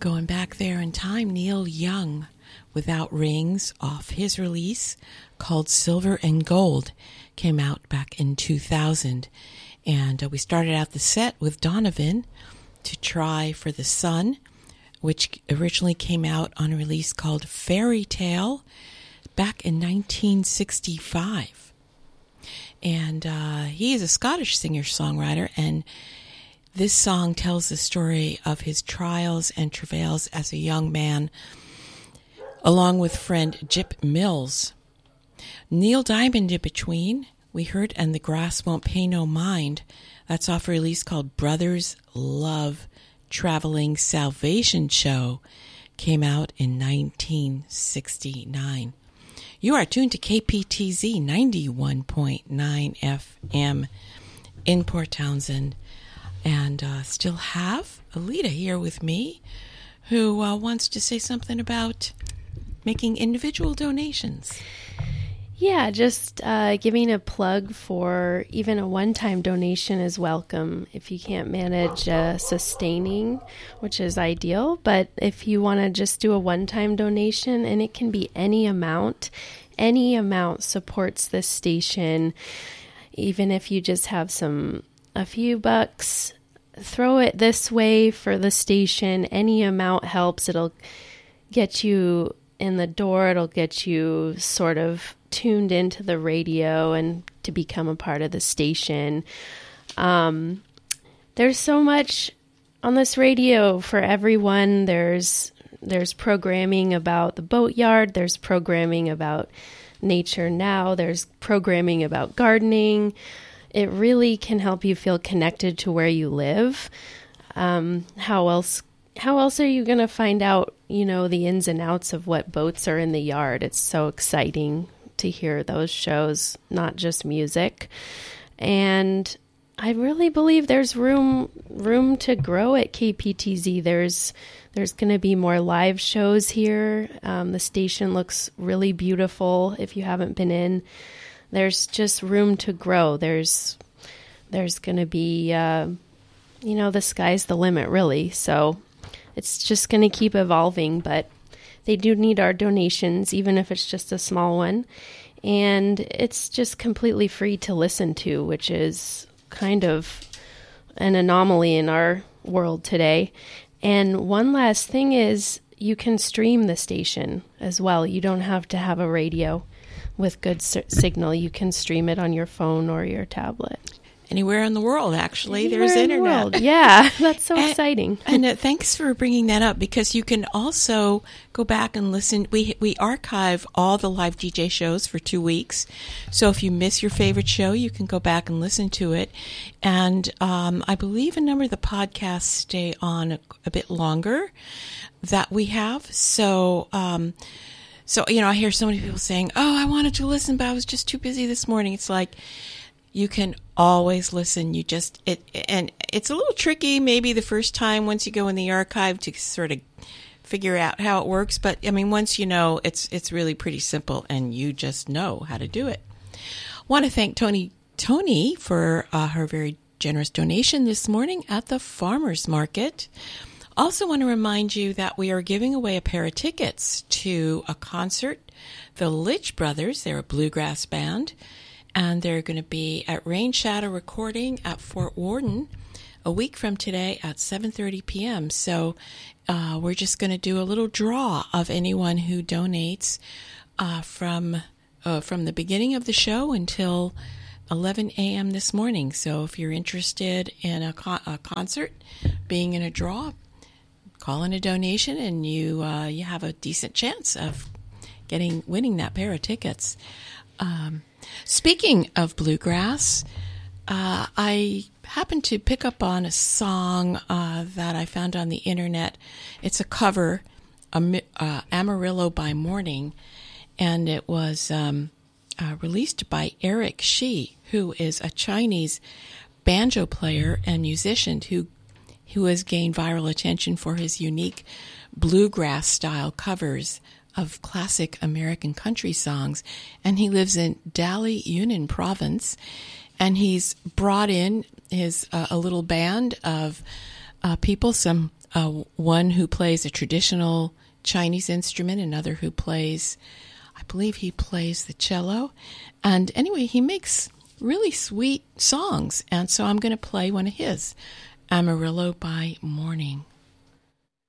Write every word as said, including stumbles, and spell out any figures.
Going back there in time, Neil Young, Without Rings, off his release called Silver and Gold, came out back in two thousand. And uh, we started out the set with Donovan to Try for the Sun, which originally came out on a release called Fairy Tale back in nineteen sixty-five. And uh, he is a Scottish singer-songwriter, and this song tells the story of his trials and travails as a young man, along with friend Jip Mills. Neil Diamond in between, we heard And the Grass Won't Pay No Mind. That's off a release called Brothers Love Traveling Salvation Show. Came out in nineteen sixty-nine. You are tuned to K P T Z ninety-one point nine F M in Port Townsend. And uh, still have Alita here with me, who uh, wants to say something about making individual donations. Yeah, just uh, giving a plug for even a one-time donation is welcome if you can't manage uh, sustaining, which is ideal. But if you want to just do a one-time donation, and it can be any amount, any amount supports this station. Even if you just have some, a few bucks, throw it this way for the station. Any amount helps. It'll get you in the door. It'll get you sort of tuned into the radio and to become a part of the station. Um, there's so much on this radio for everyone. There's there's programming about the boatyard. There's programming about nature now. There's programming about gardening. It really can help you feel connected to where you live. Um, how else How else are you going to find out, you know, the ins and outs of what boats are in the yard? It's so exciting to hear those shows, not just music. And I really believe there's room room to grow at K P T Z. There's there's going to be more live shows here. Um, the station looks really beautiful if you haven't been in. There's just room to grow. There's there's going to be, uh, you know, the sky's the limit, really. So it's just going to keep evolving, but they do need our donations, even if it's just a small one. And it's just completely free to listen to, which is kind of an anomaly in our world today. And one last thing is you can stream the station as well. You don't have to have a radio with good s- signal. You can stream it on your phone or your tablet. Anywhere in the world, actually. Anywhere There's in the internet. world. Yeah, that's so and, exciting. And uh, thanks for bringing that up, because you can also go back and listen. We we archive all the live D J shows for two weeks. So if you miss your favorite show, you can go back and listen to it. And um, I believe a number of the podcasts stay on a, a bit longer that we have. So... Um, So, you know, I hear so many people saying, oh, I wanted to listen, but I was just too busy this morning. It's like, you can always listen. You just, it, and it's a little tricky maybe the first time once you go in the archive to sort of figure out how it works. But, I mean, once you know, it's it's really pretty simple, and you just know how to do it. Want to thank Tony, Tony for uh, her very generous donation this morning at the Farmers Market. Also want to remind you that we are giving away a pair of tickets to a concert. The Litch Brothers, they're a bluegrass band, and they're going to be at Rain Shadow Recording at Fort Worden a week from today at seven thirty p.m. So uh, we're just going to do a little draw of anyone who donates uh, from uh, from the beginning of the show until eleven a.m. this morning. So if you're interested in a, con- a concert being in a draw, call in a donation, and you uh, you have a decent chance of getting winning that pair of tickets. Um, speaking of bluegrass, uh, I happened to pick up on a song uh, that I found on the internet. It's a cover, uh, Amarillo by Morning, and it was um, uh, released by Eric Shi, who is a Chinese banjo player and musician who who has gained viral attention for his unique bluegrass-style covers of classic American country songs. And he lives in Dali Yunnan province, and he's brought in his uh, a little band of uh, people, some uh, one who plays a traditional Chinese instrument, another who plays, I believe he plays the cello. And anyway, he makes really sweet songs. And so I'm going to play one of his, Amarillo by Morning.